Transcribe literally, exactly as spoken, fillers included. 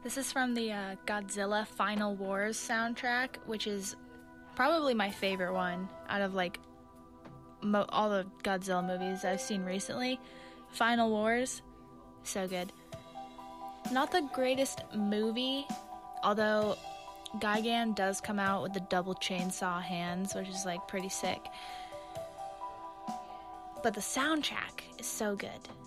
This is from the uh, Godzilla Final Wars soundtrack, which is probably my favorite one out of like mo- all the Godzilla movies I've seen recently. Final Wars, so good. Not the greatest movie, although Gigan does come out with the double chainsaw hands, which is like pretty sick. But the soundtrack is so good.